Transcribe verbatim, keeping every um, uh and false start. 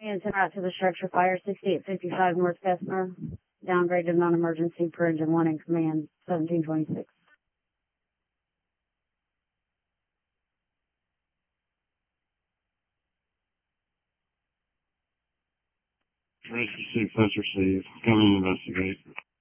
And sent out to the structure fire, sixty-eight fifty-five North Bessemer. Downgraded non-emergency per engine one in command, seventeen twenty-six. Tracy six has received. Come and investigate.